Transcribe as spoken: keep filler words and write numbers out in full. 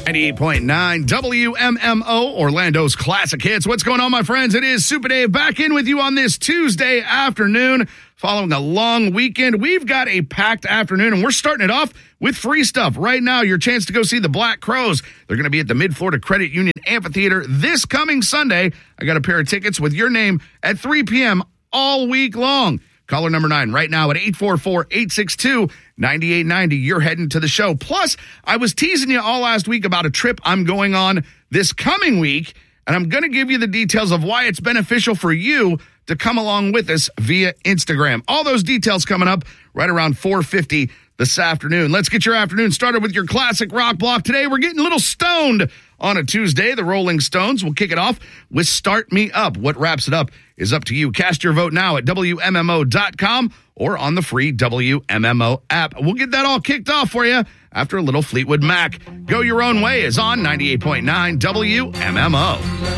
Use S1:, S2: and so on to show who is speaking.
S1: ninety-eight point nine W M M O, Orlando's classic hits. What's going on, my friends? It is Super Dave back in with you on this Tuesday afternoon. Following a long weekend, we've got a packed afternoon, and we're starting it off with free stuff. Right now, your chance to go see the Black Crowes. They're going to be at the Mid-Florida Credit Union Amphitheater this coming Sunday. I got a pair of tickets with your name at three p.m. all week long. Caller number nine right now at eight four four, eight six two, nine eight nine zero. You're heading to the show. Plus, I was teasing you all last week about a trip I'm going on this coming week, and I'm going to give you the details of why it's beneficial for you to come along with us via Instagram. All those details coming up right around four fifty this afternoon. Let's get your afternoon started with your classic rock block. Today, we're getting a little stoned on a Tuesday. The Rolling Stones will kick it off with Start Me Up. What wraps it up is up to you. Cast your vote now at W M M O dot com or on the free W M M O app. We'll get that all kicked off for you after a little Fleetwood Mac. Go Your Own Way is on ninety-eight point nine W M M O.